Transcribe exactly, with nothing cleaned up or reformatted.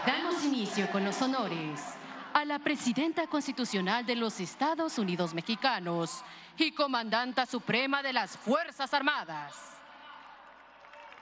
Damos inicio con los honores a la Presidenta Constitucional de los Estados Unidos Mexicanos y Comandanta Suprema de las Fuerzas Armadas.